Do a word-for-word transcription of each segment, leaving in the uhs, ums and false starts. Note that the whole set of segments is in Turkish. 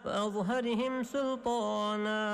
وأظهرهم سلطانا.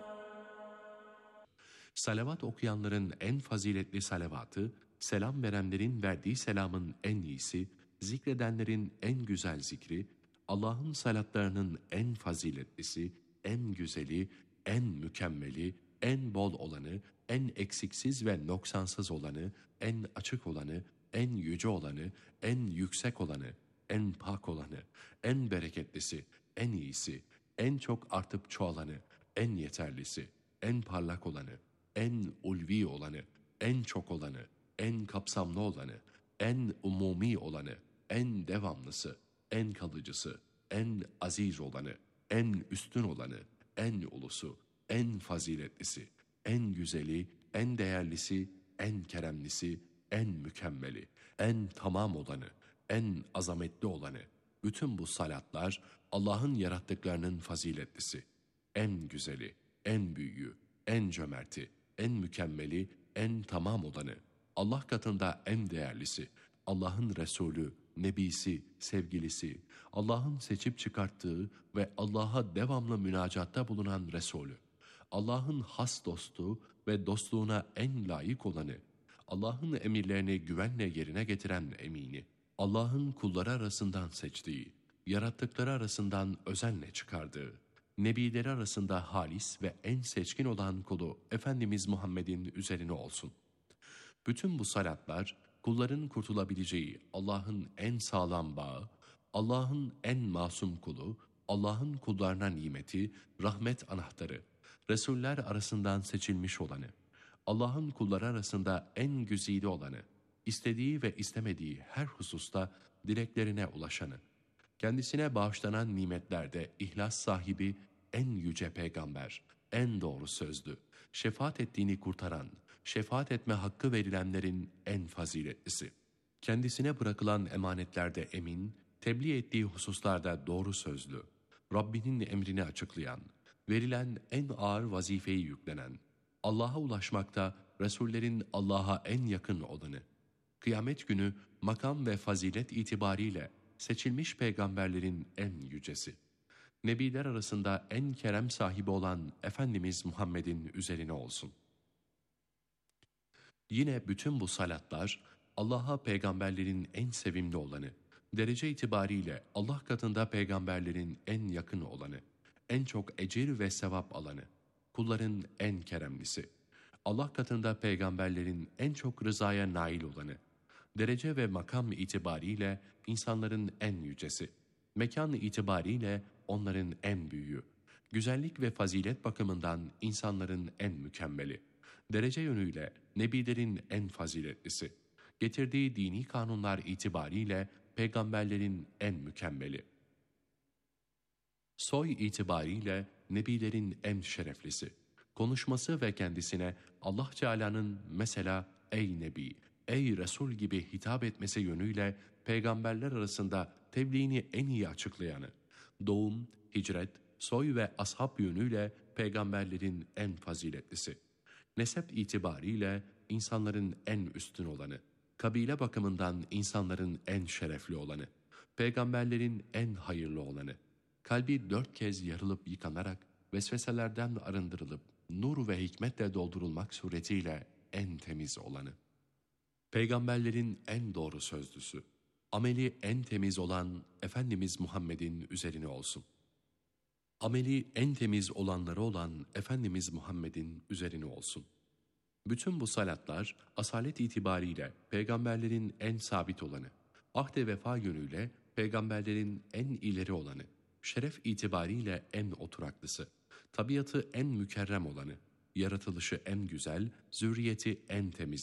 Salavat okuyanların en faziletli salavatı, selam verenlerin verdiği selamın en iyisi, zikredenlerin en güzel zikri, Allah'ın salatlarının en faziletlisi, en güzeli, en mükemmeli, en bol olanı, en eksiksiz ve noksansız olanı, en açık olanı, en yüce olanı, en yüksek olanı, en pak olanı, en bereketlisi, en iyisi, en çok artıp çoğalanı, en yeterlisi, en parlak olanı, en ulvi olanı, en çok olanı, en kapsamlı olanı, en umumi olanı, en devamlısı, en kalıcısı, en aziz olanı, en üstün olanı, en ulusu, en faziletlisi, en güzeli, en değerlisi, en keremlisi, en mükemmeli, en tamam olanı, en azametli olanı. Bütün bu salatlar Allah'ın yarattıklarının faziletlisi, en güzeli, en büyüğü, en cömerti, en mükemmeli, en tamam olanı, Allah katında en değerlisi, Allah'ın Resulü, Nebisi, sevgilisi, Allah'ın seçip çıkarttığı ve Allah'a devamlı münacatta bulunan Resulü, Allah'ın has dostu ve dostluğuna en layık olanı, Allah'ın emirlerini güvenle yerine getiren emini, Allah'ın kulları arasından seçtiği, yarattıkları arasından özenle çıkardığı, nebileri arasında halis ve en seçkin olan kulu Efendimiz Muhammed'in üzerine olsun. Bütün bu salatlar, kulların kurtulabileceği Allah'ın en sağlam bağı, Allah'ın en masum kulu, Allah'ın kullarına nimeti, rahmet anahtarı, Resuller arasından seçilmiş olanı, Allah'ın kulları arasında en güzide olanı, istediği ve istemediği her hususta dileklerine ulaşanı, kendisine bağışlanan nimetlerde ihlas sahibi en yüce peygamber, en doğru sözlü, şefaat ettiğini kurtaran, şefaat etme hakkı verilenlerin en faziletlisi. Kendisine bırakılan emanetlerde emin, tebliğ ettiği hususlarda doğru sözlü, Rabbinin emrini açıklayan, verilen en ağır vazifeyi yüklenen, Allah'a ulaşmakta Resullerin Allah'a en yakın olanı, kıyamet günü makam ve fazilet itibariyle seçilmiş peygamberlerin en yücesi, nebiler arasında en kerem sahibi olan Efendimiz Muhammed'in üzerine olsun. Yine bütün bu salatlar Allah'a peygamberlerin en sevimli olanı, derece itibariyle Allah katında peygamberlerin en yakın olanı, en çok ecir ve sevap alanı, kulların en keremlisi, Allah katında peygamberlerin en çok rızaya nail olanı, derece ve makam itibariyle insanların en yücesi, mekan itibariyle onların en büyüğü, güzellik ve fazilet bakımından insanların en mükemmeli, derece yönüyle nebilerin en faziletlisi, getirdiği dini kanunlar itibariyle peygamberlerin en mükemmeli, soy itibariyle nebilerin en şereflisi, konuşması ve kendisine Allah Teala'nın mesela ey Nebi, ey Resul gibi hitap etmesi yönüyle peygamberler arasında tebliğini en iyi açıklayanı, doğum, hicret, soy ve ashab yönüyle peygamberlerin en faziletlisi, nesep itibariyle insanların en üstün olanı, kabile bakımından insanların en şerefli olanı, peygamberlerin en hayırlı olanı, kalbi dört kez yarılıp yıkanarak vesveselerden arındırılıp nur ve hikmetle doldurulmak suretiyle en temiz olanı, peygamberlerin en doğru sözlüsü, ameli en temiz olan Efendimiz Muhammed'in üzerine olsun. Ameli en temiz olanları olan Efendimiz Muhammed'in üzerine olsun. Bütün bu salatlar asalet itibariyle peygamberlerin en sabit olanı, ahd-i vefa yönüyle peygamberlerin en ileri olanı, şeref itibariyle en oturaklısı, tabiatı en mükerrem olanı, yaratılışı en güzel, zürriyeti en temiz